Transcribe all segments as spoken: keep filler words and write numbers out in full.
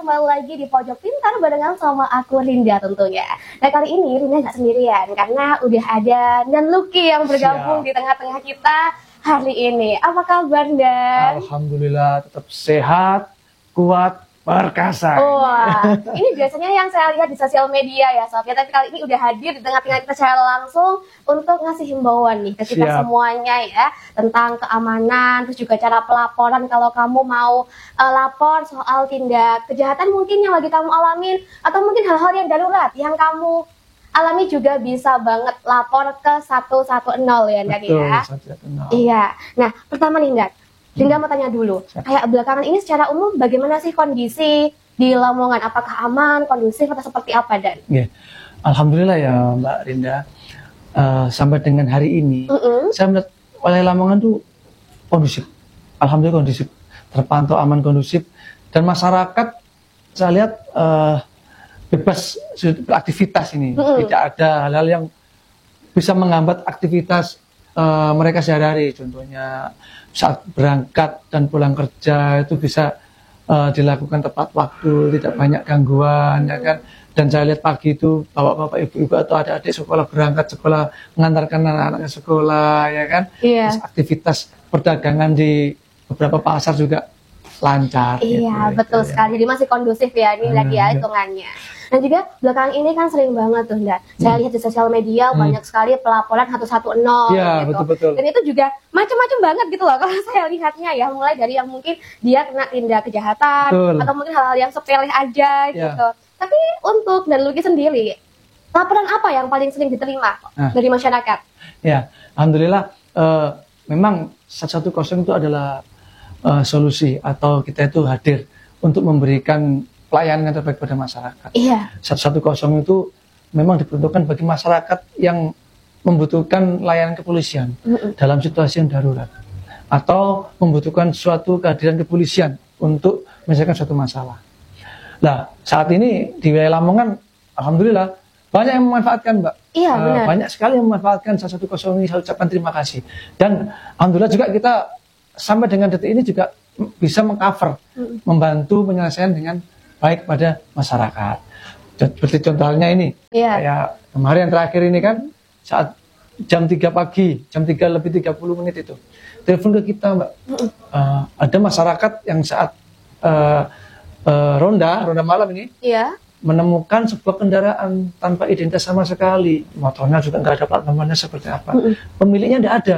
kembali lagi di Pojok Pintar barengan sama aku Rinda tentunya. Nah kali ini Rinda nggak sendirian karena udah ada dan Lucky yang bergabung Siap. di tengah-tengah kita hari ini. Apa kabar Dan? Alhamdulillah tetap sehat, kuat, perkasa. Wah, ini biasanya yang saya lihat di sosial media ya Sob ya, tapi kali ini udah hadir di tengah-tengah kita secara langsung untuk ngasih himbauan nih ke kita Siap. semuanya ya, tentang keamanan, terus juga cara pelaporan kalau kamu mau uh, lapor soal tindak kejahatan mungkin yang lagi kamu alamin, atau mungkin hal-hal yang darurat yang kamu alami juga bisa banget lapor ke satu satu nol ya Dan ya. satu satu nol. Iya, nah pertama nih Dan, Rinda mau tanya dulu, kayak belakangan ini secara umum bagaimana sih kondisi di Lamongan? Apakah aman, kondusif, atau seperti apa, Dan? Yeah. Alhamdulillah ya Mbak Rinda, uh, sampai dengan hari ini, mm -hmm. saya melihat wilayah Lamongan tuh kondusif. Alhamdulillah kondusif, terpantau aman, kondusif, dan masyarakat saya lihat uh, bebas beraktivitas ini, mm -hmm. tidak ada hal-hal yang bisa menghambat aktivitas uh, mereka sehari-hari, contohnya saat berangkat dan pulang kerja itu bisa uh, dilakukan tepat waktu, tidak banyak gangguan, ya kan. Dan saya lihat pagi itu bapak-bapak, ibu-ibu atau adik-adik sekolah berangkat sekolah, mengantarkan anak-anaknya sekolah, ya kan. Iya. Terus aktivitas perdagangan di beberapa pasar juga lancar. Iya, gitu, betul gitu, sekali. Ya. Jadi masih kondusif ya ini hmm, lagi ya hitungannya. Dan juga belakangan ini kan sering banget tuh, Dan. Saya hmm. lihat di sosial media hmm. banyak sekali pelaporan satu satu nol ya, gitu. Betul-betul. Dan itu juga macam-macam banget gitu loh kalau saya lihatnya ya. Mulai dari yang mungkin dia kena tindak kejahatan, betul. atau mungkin hal-hal yang sepele aja ya. gitu. Tapi untuk Dan Lucky sendiri, laporan apa yang paling sering diterima nah. dari masyarakat? Ya, Alhamdulillah uh, memang satu satu nol itu adalah uh, solusi atau kita itu hadir untuk memberikan pelayanan yang terbaik pada masyarakat. Iya. satu satu nol itu memang diperuntukkan bagi masyarakat yang membutuhkan layanan kepolisian mm -mm. dalam situasi yang darurat, atau membutuhkan suatu kehadiran kepolisian untuk menyelesaikan suatu masalah. Nah, saat ini di wilayah Lamongan, alhamdulillah banyak yang memanfaatkan, Mbak. Iya, benar. Uh, banyak sekali yang memanfaatkan satu satu nol ini. Saya ucapkan terima kasih. Dan alhamdulillah juga kita sampai dengan detik ini juga bisa mengcover, mm. membantu penyelesaian dengan baik pada masyarakat. Seperti contohnya ini, yeah. kayak kemarin yang terakhir ini kan, saat jam tiga pagi, jam tiga lebih tiga puluh menit itu, telepon ke kita, Mbak. Mm. Uh, ada masyarakat yang saat uh, uh, ronda, ronda malam ini, yeah. menemukan sebuah kendaraan tanpa identitas sama sekali. Motornya juga nggak ada plat nomornya seperti apa. Mm. Pemiliknya nggak ada.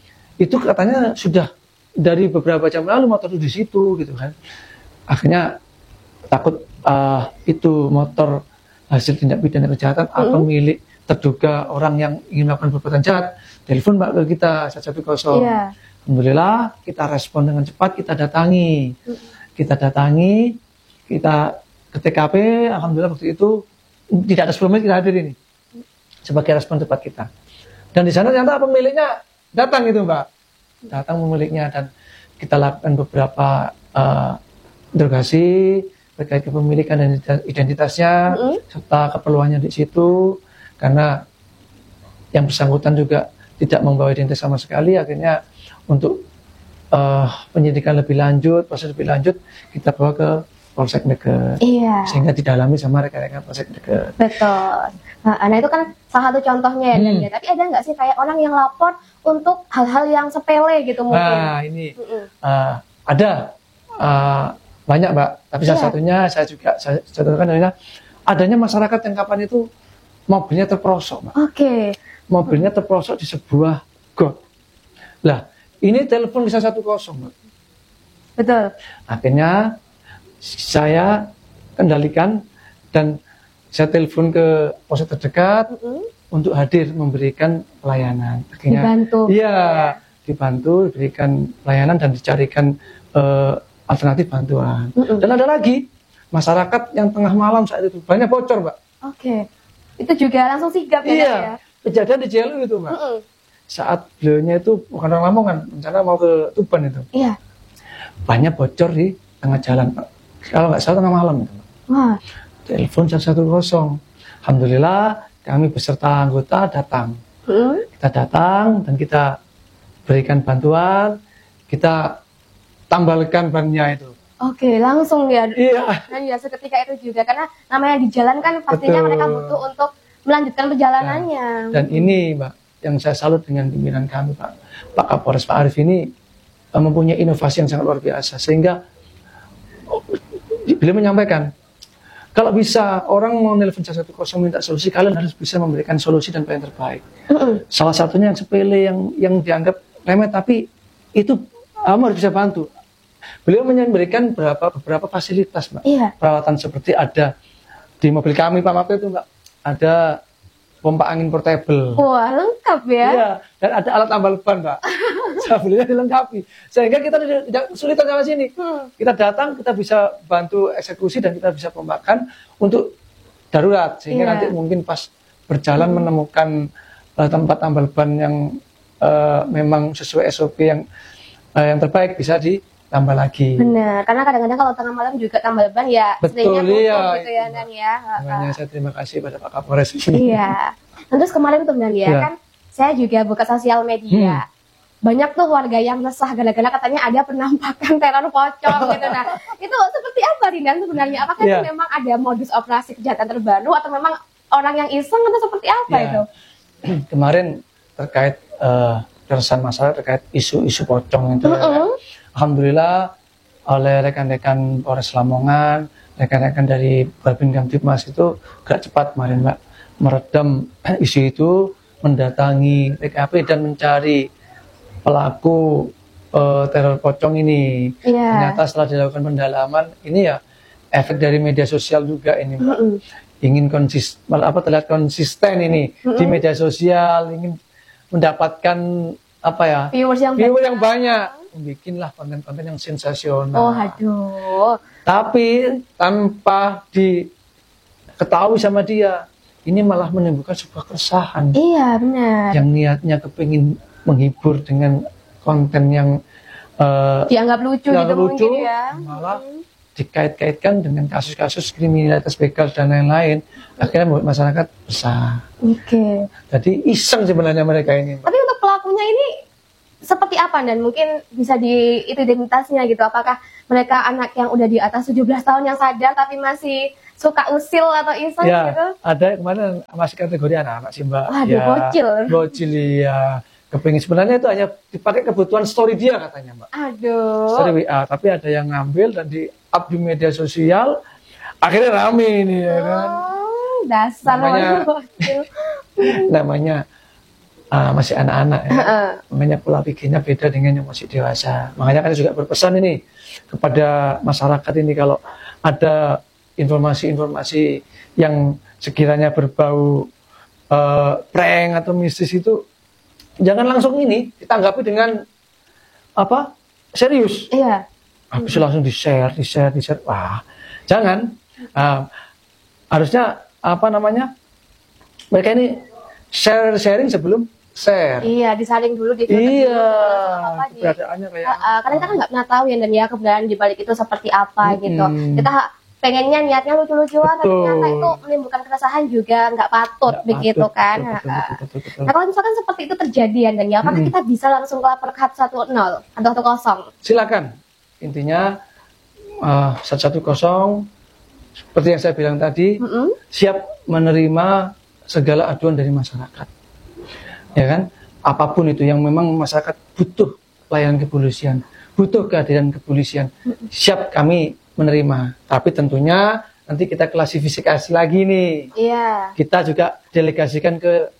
Itu katanya sudah dari beberapa jam lalu motor itu di situ, gitu kan. Akhirnya takut uh, itu motor hasil tindak pidana kejahatan mm. atau milik terduga orang yang ingin melakukan perbuatan jahat, telepon Mbak ke kita satu satu nol. Yeah. Alhamdulillah kita respon dengan cepat, kita datangi, mm. kita datangi, kita ke T K P. Alhamdulillah waktu itu tidak ada sepuluh menit kita hadir ini sebagai respon cepat kita. Dan di sana ternyata pemiliknya datang itu Mbak, datang pemiliknya, dan kita lakukan beberapa uh, interogasi terkait kepemilikan dan identitasnya, mm-hmm. serta keperluannya di situ, karena yang bersangkutan juga tidak membawa identitas sama sekali. Akhirnya untuk uh, penyidikan lebih lanjut, proses lebih lanjut, kita bawa ke Polsek Deket, iya. sehingga didalami sama rekan-rekan Polsek Deket. Betul. Nah, nah itu kan salah satu contohnya ya, hmm. ya. Tapi ada nggak sih kayak orang yang lapor untuk hal-hal yang sepele gitu mungkin? Nah ini mm-hmm. uh, ada. Uh, Banyak, Mbak, tapi yeah. salah satunya saya juga saya contohkan adalah adanya masyarakat yang kapan itu mobilnya terperosok, Mbak. Oke. Okay. Mobilnya terperosok di sebuah got. Lah, ini telepon bisa satu kosong, Mbak. Betul. Akhirnya saya kendalikan dan saya telepon ke pos terdekat mm-hmm. untuk hadir memberikan pelayanan. Akhirnya, dibantu. Iya, yeah. dibantu, diberikan pelayanan dan dicarikan uh, alternatif bantuan. Mm -mm. Dan ada lagi masyarakat yang tengah malam saat itu banyak bocor, Mbak. Oke, okay. Itu juga langsung sigap ya? Iya, ya? Kejadian di Jelu itu, Mbak. Mm -mm. Saat beliaunya itu bukan orang Lamongan, rencana mau ke Tuban itu. Iya. Banyak bocor di tengah jalan, Pak. Kalau nggak salah tengah malam itu, Mbak. Wah. Telepon satu satu nol. Alhamdulillah kami beserta anggota datang. Mm. Kita datang dan kita berikan bantuan, kita tambalkan bannya itu, Oke, langsung ya. Iya. Dan ya seketika itu juga karena namanya di jalan kan pastinya Betul. mereka butuh untuk melanjutkan perjalanannya. Nah, dan ini Mbak, yang saya salut dengan pimpinan kami Pak, Pak Kapolres Pak Arif ini uh, mempunyai inovasi yang sangat luar biasa sehingga oh, beliau menyampaikan kalau bisa orang mau nelpon satu satu nol minta solusi, kalian harus bisa memberikan solusi dan yang terbaik. Mm-mm. Salah satunya yang sepele yang yang dianggap remeh tapi itu kamu harus bisa bantu. Beliau memberikan beberapa beberapa fasilitas Mbak. Iya. Perawatan seperti ada di mobil kami Pak Mape itu Mbak, ada pompa angin portable. Wah, lengkap ya. Iya, dan ada alat tambal ban, Mbak. Sebelumnya dilengkapi. Sehingga kita tidak, tidak kesulitan sama sini. Hmm. Kita datang, kita bisa bantu eksekusi dan kita bisa pompakan untuk darurat. Sehingga yeah. nanti mungkin pas berjalan hmm. menemukan uh, tempat tambal ban yang uh, memang sesuai S O P yang uh, yang terbaik bisa ditambah lagi. Benar, karena kadang-kadang kalau tengah malam juga tambal ban ya betul iya. gitu ya Dan ya. Makanya saya terima kasih pada Pak Kapolres. Iya. Nah, terus kemarin tuh Dan ya, ya kan saya juga buka sosial media. Hmm. Banyak tuh warga yang resah gara-gara katanya ada penampakan teror pocong gitu. Nah, itu seperti apa Dan sebenarnya? Apakah ya. itu memang ada modus operasi kejahatan terbaru atau memang orang yang iseng atau seperti apa ya. itu? Kemarin terkait uh, keresahan masyarakat terkait isu-isu pocong itu. Mm-hmm. Ya, alhamdulillah oleh rekan-rekan Polres Lamongan, rekan-rekan dari Babin Kamtibmas itu gak cepat kemarin Mbak meredam isu itu, mendatangi T K P dan mencari pelaku uh, teror pocong ini. Yeah. Ternyata setelah dilakukan pendalaman, ini ya efek dari media sosial juga ini Mbak. Mm-hmm. Ingin konsisten, apa terlihat konsisten ini mm-hmm. di media sosial, ingin mendapatkan apa ya viewers yang viewer banyak. yang banyak. Bikinlah konten-konten yang sensasional. Oh, aduh. Tapi tanpa diketahui sama dia, ini malah menimbulkan sebuah keresahan. Iya, benar. Yang niatnya kepingin menghibur dengan konten yang uh, dianggap lucu dianggap gitu lucu, mungkin ya. Malah hmm. dikait-kaitkan dengan kasus-kasus kriminalitas begal dan lain-lain. Akhirnya membuat masyarakat resah. Oke. Okay. Jadi iseng sebenarnya mereka ini. Tapi untuk pelakunya ini seperti apa dan mungkin bisa di itu identitasnya gitu, apakah mereka anak yang udah di atas tujuh belas tahun yang sadar tapi masih suka usil atau iseng ya, gitu? Ada kemarin masih kategori anak-anak sih Mbak. Waduh, ya, bocil. Bocil ya. Kepingin sebenarnya itu hanya dipakai kebutuhan story dia katanya Mbak. Aduh. Story W A, tapi ada yang ngambil dan di up di media sosial, akhirnya rame ini ya kan. Oh, dasar namanya, bocil. namanya Uh, masih anak-anak ya. Uh-uh. Makanya pola pikirnya beda dengan yang masih dewasa. Makanya kan juga berpesan ini kepada masyarakat ini kalau ada informasi-informasi yang sekiranya berbau uh, prank atau mistis itu jangan langsung ini ditanggapi dengan apa serius. Iya. Habis hmm. langsung di-share, di-share, di-share. Wah, jangan. Uh, harusnya apa namanya? Mereka ini share-sharing sebelum share. Iya, disaring dulu di iya, apa keberadaannya kayak uh, uh, karena kita kan nggak pernah tahu ya Dan ya keberadaan di balik itu seperti apa hmm. gitu. Kita pengennya niatnya lucu-lucuan, tapi ternyata itu menimbulkan keresahan juga nggak patut gak begitu patut, kan. Betul, betul, betul, betul, betul. Nah kalau misalkan seperti itu terjadi ya Dan ya, apakah hmm. kita bisa langsung lapor ke satu satu nol atau satu nol? Silakan. Intinya uh, satu satu nol seperti yang saya bilang tadi, mm-hmm. siap menerima segala aduan dari masyarakat. Ya kan, apapun itu yang memang masyarakat butuh pelayanan kepolisian, butuh kehadiran kepolisian, siap kami menerima. Tapi tentunya nanti kita klasifikasi lagi nih. Iya. Kita juga delegasikan ke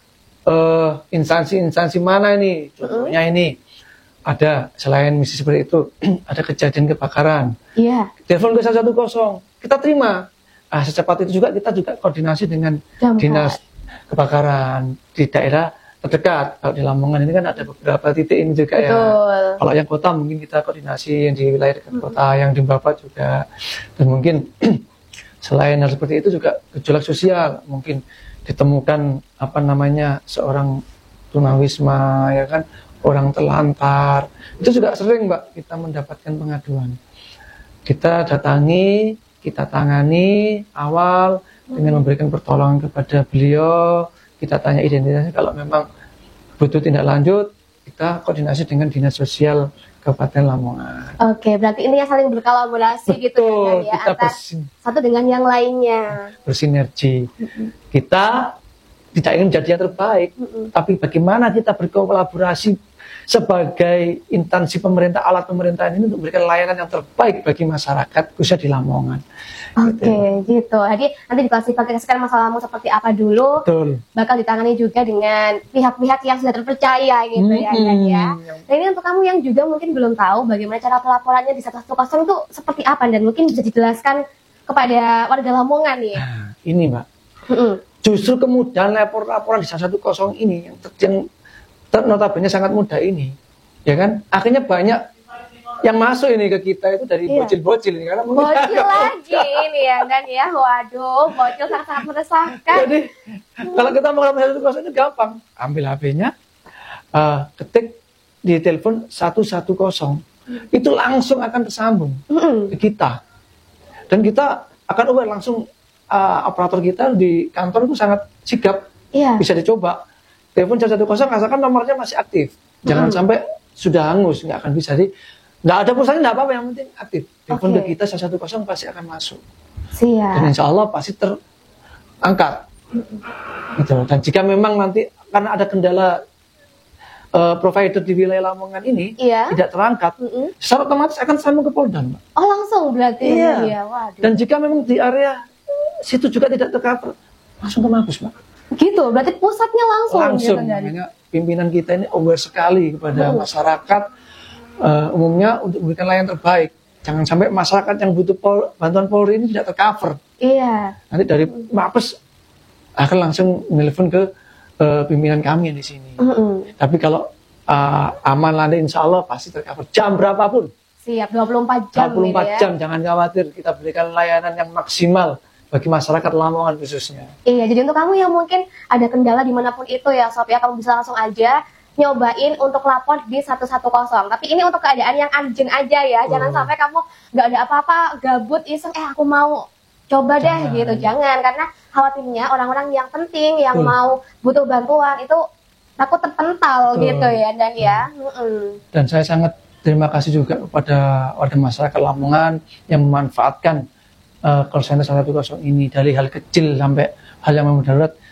uh, instansi-instansi mana nih. Contohnya uh-uh. ini ada selain misi seperti itu, ada kejadian kebakaran. Iya. Telepon ke satu satu nol, kita terima. Ah, secepat itu juga kita juga koordinasi dengan Dampak. dinas kebakaran di daerah terdekat. Kalau di Lamongan ini kan ada beberapa titik ini juga. Betul. Ya. Kalau yang kota mungkin kita koordinasi yang di wilayah dekat kota, hmm. yang di Bapak juga. Dan mungkin selain hal seperti itu juga gejolak sosial, mungkin ditemukan apa namanya seorang tunawisma, ya kan, orang telantar. Itu juga sering Mbak kita mendapatkan pengaduan. Kita datangi, kita tangani awal hmm. dengan memberikan pertolongan kepada beliau. Kita tanya identitasnya, kalau memang butuh tindak lanjut, kita koordinasi dengan Dinas Sosial Kabupaten Lamongan. Oke, berarti ini yang saling berkolaborasi gitu Betul, ya, kita antar bersin- satu dengan yang lainnya. bersinergi. Kita tidak ingin menjadi yang terbaik, tapi bagaimana kita berkolaborasi sebagai instansi pemerintah, alat pemerintahan ini untuk memberikan layanan yang terbaik bagi masyarakat, khususnya di Lamongan. Oke, gitu. Jadi nanti diklasifikasikan masalahmu seperti apa dulu, Betul. bakal ditangani juga dengan pihak-pihak yang sudah terpercaya gitu ya, Mm-mm. kan ya. Dan ini untuk kamu yang juga mungkin belum tahu bagaimana cara pelaporannya di satu satu nol itu seperti apa, dan mungkin bisa dijelaskan kepada warga Lamongan nih. Nah, ini Mbak, Mm-mm. justru kemudahan lapor-laporan di satu satu nol ini yang, ter- yang ter- notabene sangat mudah ini, ya kan? Akhirnya banyak yang masuk ini ke kita itu dari Iya. bocil-bocil ini karena mungkin Bocil agak- lagi ini ya, dan ya, waduh, bocil sangat-sangat meresahkan. Jadi kalau kita mau ngelaporin satu satu nol ini gampang, ambil H P-nya, eh, ketik di telepon satu satu nol, itu langsung akan tersambung Mm-mm. ke kita, dan kita akan aware langsung. eh, operator kita di kantor itu sangat sigap, Iya. bisa dicoba. Telepon satu satu nol asalkan nomornya masih aktif, jangan Mm. sampai sudah hangus, nggak akan bisa. Jadi nggak ada pulsanya, nggak apa-apa, yang penting aktif. Telepon Oke. ke kita satu satu nol pasti akan masuk, dan Siap. insya Allah pasti terangkat. Gitu. Dan jika memang nanti karena ada kendala eh, provider di wilayah Lamongan ini Iya. tidak terangkat, Mm-mm. secara otomatis akan sambung ke Polda, Mbak. Oh, langsung berarti Iya. ya, waduh. Dan jika memang di area situ juga tidak tercover, langsung ke Mabes, Mbak. Gitu, berarti pusatnya langsung, Langsung, gitu, dari. makanya pimpinan kita ini aware sekali kepada Hmm. masyarakat eh, umumnya untuk memberikan layanan terbaik. Jangan sampai masyarakat yang butuh pol- bantuan Polri ini tidak tercover. Iya. Nanti dari Mabes akan langsung menelpon ke eh, pimpinan kami yang di sini. Mm-mm. Tapi kalau eh, aman nanti insya Allah pasti tercover. Jam berapapun, Siap, dua puluh empat jam. dua puluh empat ini ya. jam, jangan khawatir. Kita berikan layanan yang maksimal bagi masyarakat Lamongan khususnya. Iya, jadi untuk kamu yang mungkin ada kendala dimanapun itu ya, Sob, ya, kamu bisa langsung aja nyobain untuk lapor di satu satu nol. Tapi ini untuk keadaan yang urgent aja ya, jangan Hmm. sampai kamu nggak ada apa-apa, gabut, iseng, eh aku mau coba deh Jangan. gitu, jangan. Karena khawatirnya orang-orang yang penting, yang Betul. mau butuh bantuan itu takut terpental Betul. gitu ya, dan ya. Mm-mm. Dan saya sangat terima kasih juga kepada warga masyarakat Lamongan yang memanfaatkan uh, call center satu satu nol ini, dari hal kecil sampai hal yang memang darurat.